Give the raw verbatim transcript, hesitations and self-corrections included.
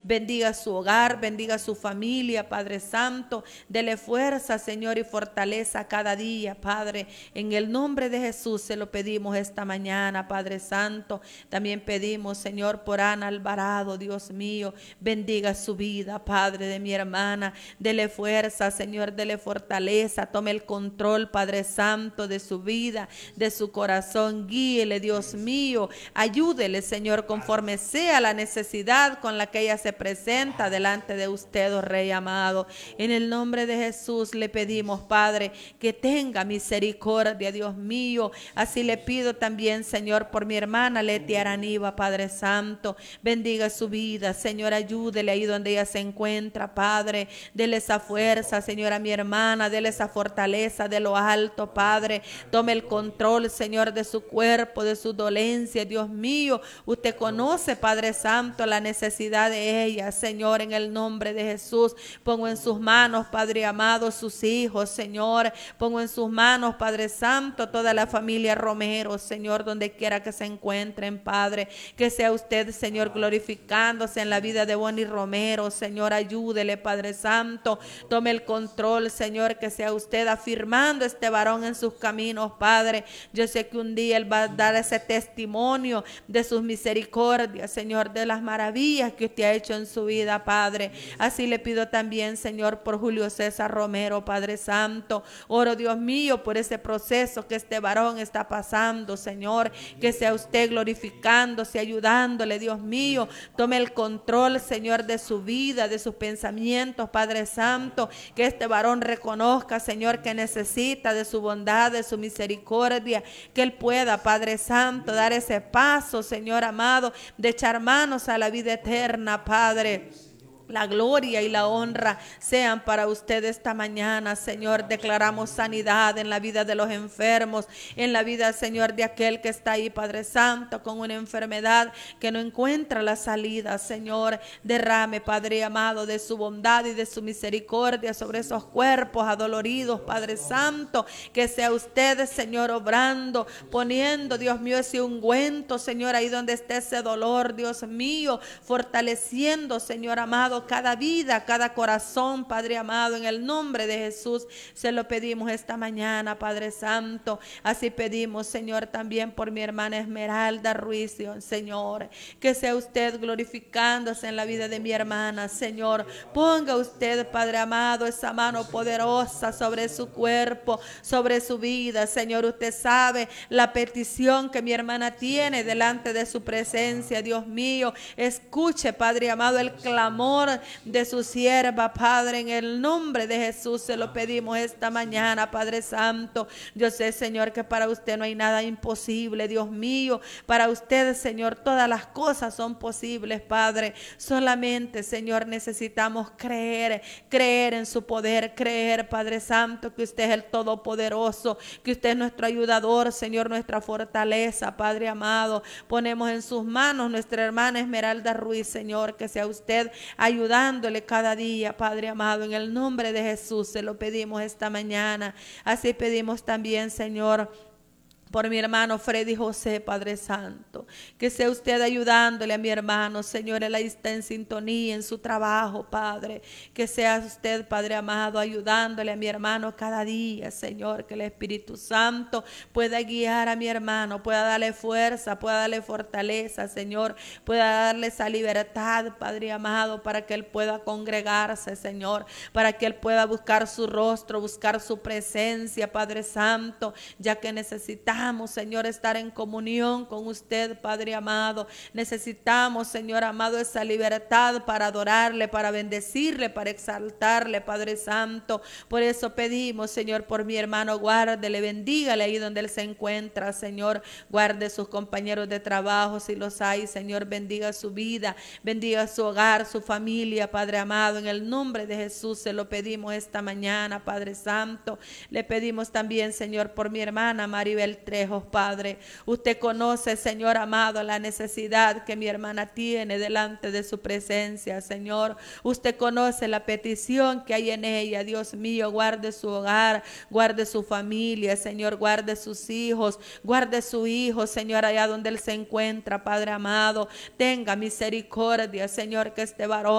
bendiga su hogar, bendiga su familia, Padre Santo, dele fuerza, Señor, y fortaleza cada día, Padre, en el nombre de Jesús se lo pedimos esta mañana, Padre Santo. También pedimos, Señor, por Ana Alvarado, Dios mío, bendiga su vida, Padre, de mi hermana, dele fuerza, Señor, dele fortaleza, tome el control, Padre Santo, de su vida, de su corazón, guíele, Dios mío, ayúdele, Señor, conforme sea la necesidad con la que ella se presenta delante de usted, oh Rey amado. En el nombre de Jesús le pedimos, Padre, que tenga misericordia, Dios mío. Así le pido también, Señor, por mi hermana Leti Araniva, Padre Santo, bendiga su vida, Señor, ayúdele ahí donde ella se encuentra, Padre, dele esa fuerza, Señor, a mi hermana, dele esa fortaleza de lo alto, Padre, tome el control, Señor, de su cuerpo, de su dolencia, Dios mío. Usted conoce, Padre Santo, la necesidad de ella, Señor, en el nombre de Jesús. Pongo en sus manos, Padre amado, sus hijos, Señor. Pongo en sus manos, Padre Santo, toda la familia Romero, Señor, donde quiera que se encuentren, Padre. Que sea usted, Señor, glorificándose en la vida de Bonnie Romero, Señor. Ayúdele, Padre Santo. Tome el control, Señor, que sea usted afirmando este varón en sus caminos, Padre. Yo sé que un día él va a dar ese testimonio de sus misericordias, Señor, de las maravillas que usted ha hecho en su vida, Padre. Así le pido también, Señor, por Julio César Romero, Padre Santo. Oro, Dios mío, por ese proceso que este varón está pasando, Señor. Que sea usted glorificándose, ayudándole, Dios mío. Tome el control, Señor, de su vida, de sus pensamientos, Padre Santo. Que este varón reconozca, Señor, que necesita de su bondad, de su misericordia. Que él pueda, Padre Santo, dar ese paso, Señor amado, de echar manos a la vida eterna, Padre. La gloria y la honra sean para usted esta mañana, Señor. Declaramos sanidad en la vida de los enfermos, en la vida, Señor, de aquel que está ahí, Padre Santo, con una enfermedad que no encuentra la salida, Señor. Derrame, Padre amado, de su bondad y de su misericordia sobre esos cuerpos adoloridos, Padre Santo. Que sea usted, Señor, obrando, poniendo, Dios mío, ese ungüento, Señor, ahí donde esté ese dolor, Dios mío, fortaleciendo, Señor amado, cada vida, cada corazón, Padre amado, en el nombre de Jesús se lo pedimos esta mañana, Padre Santo. Así pedimos, Señor, también por mi hermana Esmeralda Ruiz, Señor, que sea usted glorificándose en la vida de mi hermana, Señor. Ponga usted, Padre amado, esa mano poderosa sobre su cuerpo, sobre su vida, Señor. Usted sabe la petición que mi hermana tiene delante de su presencia, Dios mío. Escuche, Padre amado, el clamor de su sierva, Padre, en el nombre de Jesús se lo pedimos esta mañana, Padre Santo. Yo sé, Señor, que para usted no hay nada imposible, Dios mío. Para usted, Señor, todas las cosas son posibles, Padre. Solamente, Señor, necesitamos creer, creer en su poder, creer, Padre Santo, que usted es el Todopoderoso, que usted es nuestro ayudador, Señor, nuestra fortaleza, Padre amado. Ponemos en sus manos nuestra hermana Esmeralda Ruiz, Señor, que sea usted ayudándole cada día, Padre amado, en el nombre de Jesús se lo pedimos esta mañana. Así pedimos también, Señor, por mi hermano Freddy José, Padre Santo, que sea usted ayudándole a mi hermano, Señor. Él ahí está en sintonía en su trabajo, Padre. Que sea usted, Padre amado, ayudándole a mi hermano cada día, Señor. Que el Espíritu Santo pueda guiar a mi hermano, pueda darle fuerza, pueda darle fortaleza, Señor. Pueda darle esa libertad, Padre amado, para que él pueda congregarse, Señor. Para que él pueda buscar su rostro, buscar su presencia, Padre Santo, ya que necesitamos, Señor, estar en comunión con usted, Padre amado. Necesitamos, Señor amado, esa libertad para adorarle, para bendecirle, para exaltarle, Padre Santo. Por eso pedimos, Señor, por mi hermano, guárdele, bendígale ahí donde él se encuentra, Señor. Guarde sus compañeros de trabajo, si los hay, Señor. Bendiga su vida, bendiga su hogar, su familia, Padre amado. En el nombre de Jesús se lo pedimos esta mañana, Padre Santo. Le pedimos también, Señor, por mi hermana Maribel Trejos, Padre. Usted conoce, Señor amado, la necesidad que mi hermana tiene delante de su presencia, Señor. Usted conoce la petición que hay en ella, Dios mío. Guarde su hogar, guarde su familia, Señor. Guarde sus hijos, guarde su hijo, Señor, allá donde él se encuentra, Padre amado. Tenga misericordia, Señor, que este varón